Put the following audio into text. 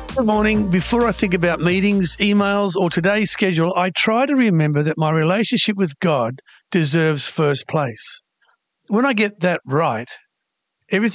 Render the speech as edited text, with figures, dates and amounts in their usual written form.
Good morning. Before I think about meetings, emails, or today's schedule, I try to remember that my relationship with God deserves first place. When I get that right, everything